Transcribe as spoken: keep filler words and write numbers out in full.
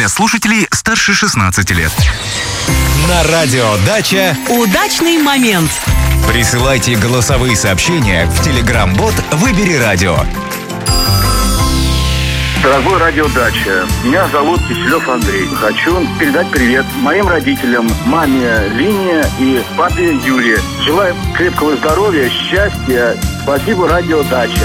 для слушателей старше шестнадцати лет. На радио «Дача» удачный момент. Присылайте голосовые сообщения в Telegram-бот «Выбери радио». Дорогой радио «Дача», меня зовут Киселев Андрей. Хочу передать привет моим родителям, маме Лине и папе Юре. Желаю крепкого здоровья, счастья. Спасибо, радио «Дача».